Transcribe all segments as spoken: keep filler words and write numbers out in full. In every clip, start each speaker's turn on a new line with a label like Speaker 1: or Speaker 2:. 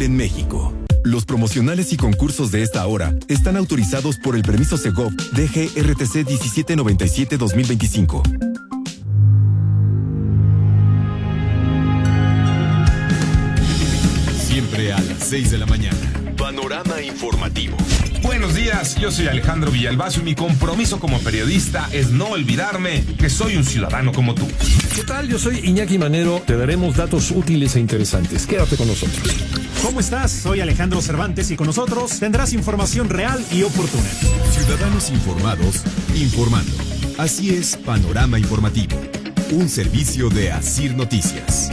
Speaker 1: en México. Los promocionales y concursos de esta hora están autorizados por el permiso Segov D G R T C diecisiete noventa y siete dos mil veinticinco. Siempre a las seis de la mañana. Panorama informativo.
Speaker 2: Buenos días, yo soy Alejandro Villalbazo y mi compromiso como periodista es no olvidarme que soy un ciudadano como tú.
Speaker 3: ¿Qué tal? Yo soy Iñaki Manero. Te daremos datos útiles e interesantes. Quédate con nosotros.
Speaker 4: ¿Cómo estás? Soy Alejandro Cervantes y con nosotros tendrás información real y oportuna.
Speaker 1: Ciudadanos informados, informando. Así es Panorama Informativo, un servicio de Asir Noticias.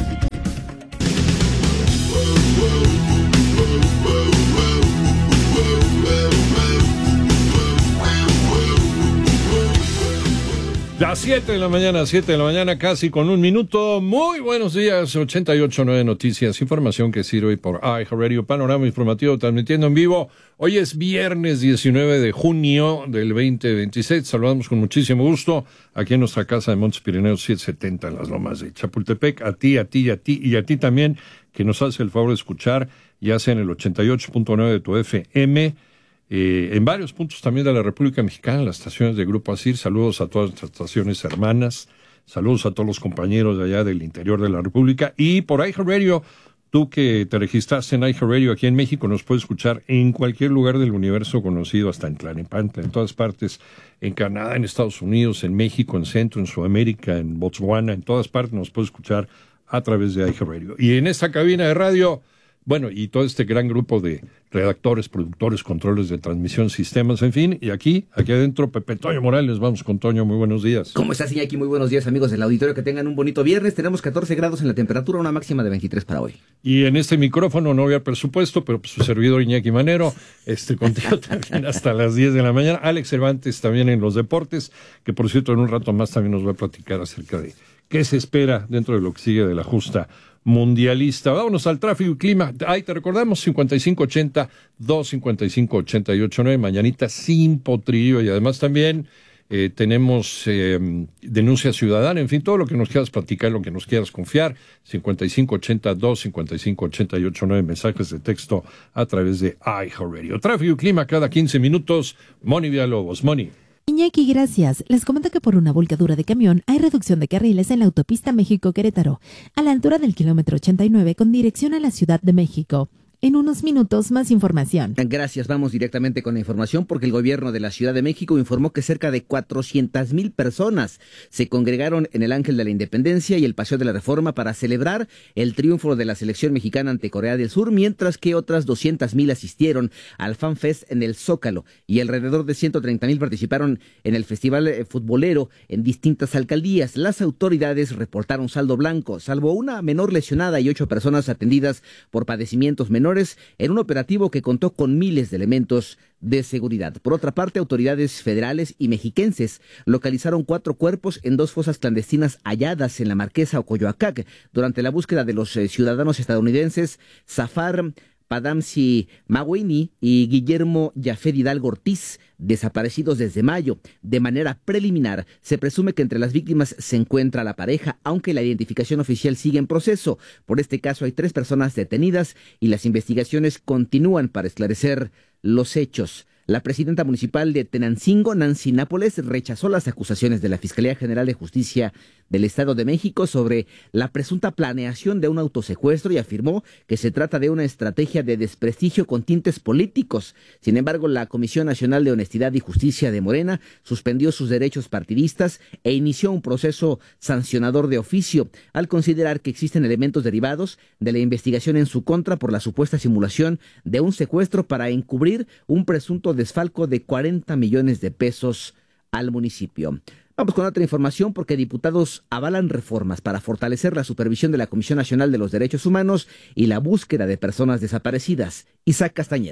Speaker 3: Las siete de la mañana, siete de la mañana, casi con un minuto. Muy buenos días, ochenta y ocho punto nueve Noticias, información que sirve por iHeartRadio, Panorama Informativo, transmitiendo en vivo. Hoy es viernes diecinueve de junio del veinte veintiséis. Saludamos con muchísimo gusto aquí en nuestra casa de Montes Pirineos setecientos setenta en las Lomas de Chapultepec. A ti, a ti, y a ti y a ti también, que nos hace el favor de escuchar, ya sea en el ochenta y ocho punto nueve de tu F M, Eh, en varios puntos también de la República Mexicana, las estaciones de Grupo Asir. Saludos a todas nuestras estaciones hermanas, saludos a todos los compañeros de allá del interior de la República. Y por iHeartRadio, tú que te registraste en iHeartRadio aquí en México, nos puedes escuchar en cualquier lugar del universo conocido, hasta en Tlalnepantla, en todas partes, en Canadá, en Estados Unidos, en México, en Centro, en Sudamérica, en Botswana, en todas partes nos puedes escuchar a través de iHeartRadio. Y en esta cabina de radio, bueno, y todo este gran grupo de redactores, productores, controles de transmisión, sistemas, en fin, y aquí, aquí adentro, Pepe Toño Morales. Vamos con Toño, muy buenos días.
Speaker 5: ¿Cómo estás, Iñaki? Muy buenos días, amigos del auditorio, que tengan un bonito viernes. Tenemos catorce grados en la temperatura, una máxima de veintitrés para hoy.
Speaker 3: Y en este micrófono no había presupuesto, pero pues, su servidor Iñaki Manero, este contigo también hasta las diez de la mañana. Alex Cervantes también en los deportes, que por cierto en un rato más también nos va a platicar acerca de qué se espera dentro de lo que sigue de la justa mundialista. Vámonos al tráfico y clima. Ahí te recordamos, cincuenta y cinco ochenta, dos cincuenta y cinco ochenta y ocho nueve, mañanita sin potrillo. Y además también eh, tenemos eh, denuncia ciudadana, en fin, todo lo que nos quieras platicar, lo que nos quieras confiar, cincuenta y cinco ochenta, dos cincuenta y cinco ochenta y ocho nueve, mensajes de texto a través de iHeartRadio. Tráfico y clima cada quince minutos. Moni Villalobos. Moni.
Speaker 6: Iñaki, gracias. Les comento que por una volcadura de camión hay reducción de carriles en la autopista México-Querétaro, a la altura del kilómetro ochenta y nueve con dirección a la Ciudad de México. En unos minutos, más información.
Speaker 5: Gracias, vamos directamente con la información porque el gobierno de la Ciudad de México informó que cerca de cuatrocientas mil personas se congregaron en el Ángel de la Independencia y el Paseo de la Reforma para celebrar el triunfo de la selección mexicana ante Corea del Sur, mientras que otras doscientas mil asistieron al Fan Fest en el Zócalo y alrededor de ciento treinta mil participaron en el festival futbolero en distintas alcaldías. Las autoridades reportaron saldo blanco, salvo una menor lesionada y ocho personas atendidas por padecimientos menores en un operativo que contó con miles de elementos de seguridad. Por otra parte, autoridades federales y mexiquenses localizaron cuatro cuerpos en dos fosas clandestinas halladas en la Marquesa o Coyoacac durante la búsqueda de los eh, ciudadanos estadounidenses Zafar Padamsi Maguini y Guillermo Yafet Hidalgo Ortiz, desaparecidos desde mayo. De manera preliminar, se presume que entre las víctimas se encuentra la pareja, aunque la identificación oficial sigue en proceso. Por este caso hay tres personas detenidas y las investigaciones continúan para esclarecer los hechos. La presidenta municipal de Tenancingo, Nancy Nápoles, rechazó las acusaciones de la Fiscalía General de Justicia del Estado de México sobre la presunta planeación de un autosecuestro y afirmó que se trata de una estrategia de desprestigio con tintes políticos. Sin embargo, la Comisión Nacional de Honestidad y Justicia de Morena suspendió sus derechos partidistas e inició un proceso sancionador de oficio al considerar que existen elementos derivados de la investigación en su contra por la supuesta simulación de un secuestro para encubrir un presunto desfalco de cuarenta millones de pesos al municipio. Vamos con otra información porque diputados avalan reformas para fortalecer la supervisión de la Comisión Nacional de los Derechos Humanos y la búsqueda de personas desaparecidas. Isaac Castañeda.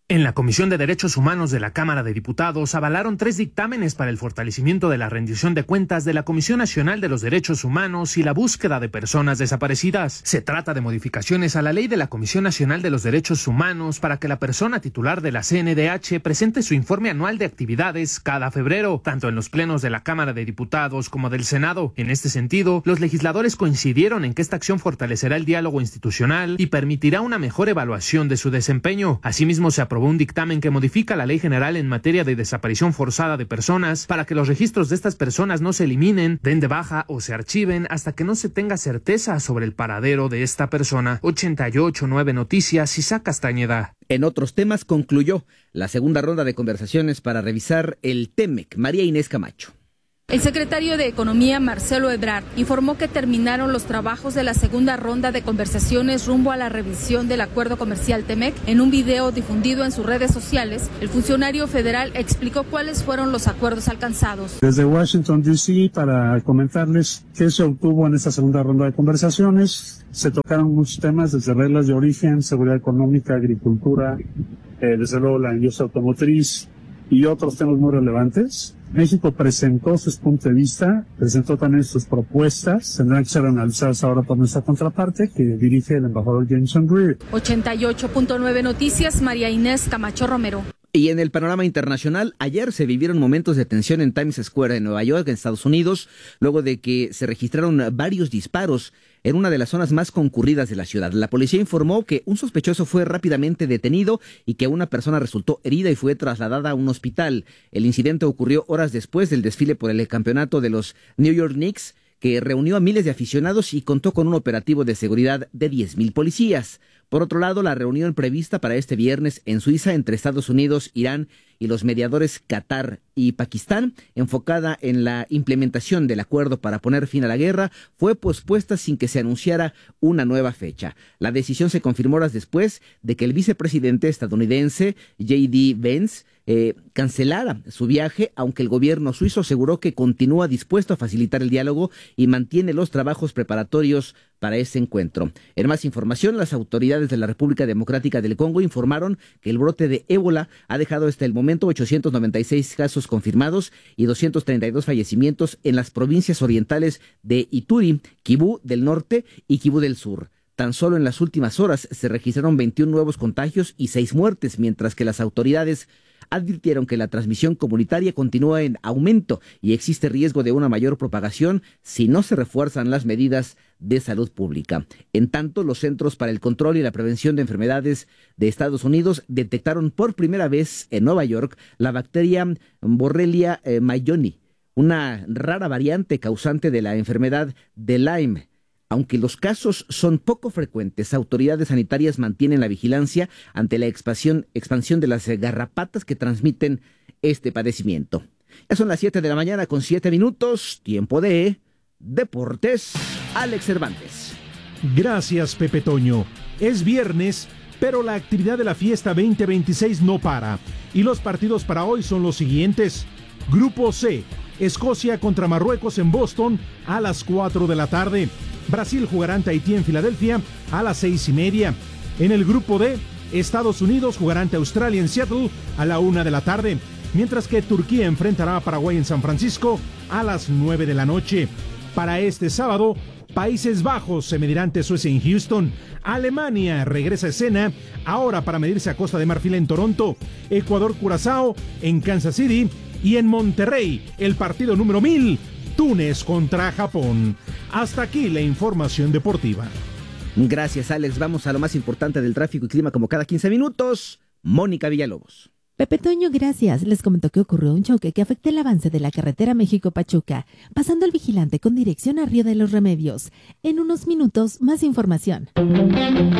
Speaker 7: En la Comisión de Derechos Humanos de la Cámara de Diputados avalaron tres dictámenes para el fortalecimiento de la rendición de cuentas de la Comisión Nacional de los Derechos Humanos y la búsqueda de personas desaparecidas. Se trata de modificaciones a la ley de la Comisión Nacional de los Derechos Humanos para que la persona titular de la C N D H presente su informe anual de actividades cada febrero, tanto en los plenos de la Cámara de Diputados como del Senado. En este sentido, los legisladores coincidieron en que esta acción fortalecerá el diálogo institucional y permitirá una mejor evaluación de su desempeño. Asimismo, se aprobó un dictamen que modifica la Ley General en materia de desaparición forzada de personas para que los registros de estas personas no se eliminen, den de baja o se archiven hasta que no se tenga certeza sobre el paradero de esta persona. ochenta y ocho punto nueve Noticias, Isaac Castañeda.
Speaker 5: En otros temas, concluyó la segunda ronda de conversaciones para revisar el TEMEC. María Inés Camacho.
Speaker 8: El secretario de Economía, Marcelo Ebrard, informó que terminaron los trabajos de la segunda ronda de conversaciones rumbo a la revisión del acuerdo comercial TEMEC. En un video difundido en sus redes sociales, el funcionario federal explicó cuáles fueron los acuerdos alcanzados.
Speaker 9: Desde Washington, D C, para comentarles qué se obtuvo en esta segunda ronda de conversaciones, se tocaron muchos temas, desde reglas de origen, seguridad económica, agricultura, eh, desde luego la industria automotriz y otros temas muy relevantes. México presentó sus puntos de vista, presentó también sus propuestas, tendrán que ser analizadas ahora por nuestra contraparte, que dirige el embajador Jameson Greer.
Speaker 8: ochenta y ocho punto nueve Noticias, María Inés Camacho Romero.
Speaker 5: Y en el panorama internacional, ayer se vivieron momentos de tensión en Times Square, en Nueva York, en Estados Unidos, luego de que se registraron varios disparos en una de las zonas más concurridas de la ciudad. La policía informó que un sospechoso fue rápidamente detenido y que una persona resultó herida y fue trasladada a un hospital. El incidente ocurrió horas después del desfile por el campeonato de los New York Knicks, que reunió a miles de aficionados y contó con un operativo de seguridad de diez mil policías. Por otro lado, la reunión prevista para este viernes en Suiza entre Estados Unidos, Irán y los mediadores Qatar y Pakistán, enfocada en la implementación del acuerdo para poner fin a la guerra, fue pospuesta sin que se anunciara una nueva fecha. La decisión se confirmó horas después de que el vicepresidente estadounidense J D Vance eh, cancelara su viaje, aunque el gobierno suizo aseguró que continúa dispuesto a facilitar el diálogo y mantiene los trabajos preparatorios para ese encuentro. En más información, las autoridades de la República Democrática del Congo informaron que el brote de ébola ha dejado hasta el momento ochocientos noventa y seis casos confirmados y doscientos treinta y dos fallecimientos en las provincias orientales de Ituri, Kibú del Norte y Kibú del Sur. Tan solo en las últimas horas se registraron veintiún nuevos contagios y seis muertes, mientras que las autoridades advirtieron que la transmisión comunitaria continúa en aumento y existe riesgo de una mayor propagación si no se refuerzan las medidas de salud pública. En tanto, los Centros para el Control y la Prevención de Enfermedades de Estados Unidos detectaron por primera vez en Nueva York la bacteria Borrelia eh, mayoni, una rara variante causante de la enfermedad de Lyme. Aunque los casos son poco frecuentes, autoridades sanitarias mantienen la vigilancia ante la expansión, expansión de las garrapatas que transmiten este padecimiento. Ya son las siete de la mañana con siete minutos, tiempo de Deportes. Alex Cervantes.
Speaker 4: Gracias, Pepe Toño. Es viernes, pero la actividad de la fiesta veinte veintiséis no para. Y los partidos para hoy son los siguientes. Grupo C, Escocia contra Marruecos en Boston a las cuatro de la tarde. Brasil jugará ante Haití en Filadelfia a las seis y media. En el grupo D, Estados Unidos jugará ante Australia en Seattle a la una de la tarde, mientras que Turquía enfrentará a Paraguay en San Francisco a las nueve de la noche. Para este sábado, Países Bajos se medirá ante Suecia en Houston. Alemania regresa a escena ahora para medirse a Costa de Marfil en Toronto. Ecuador-Curazao en Kansas City. Y en Monterrey, el partido número mil, Túnez contra Japón. Hasta aquí la información deportiva.
Speaker 5: Gracias, Alex. Vamos a lo más importante del tráfico y clima como cada quince minutos. Mónica Villalobos.
Speaker 6: Pepe Toño, gracias. Les comentó que ocurrió un choque que afectó el avance de la carretera México-Pachuca, pasando el vigilante con dirección a Río de los Remedios. En unos minutos, más información.